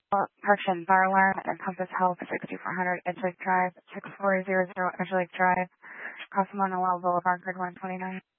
Parkshin Fire Alarm and Compass Health, 6400 Edge Lake Drive, 6400 Edge Lake Drive, Casa Manuel Boulevard, Grid 129.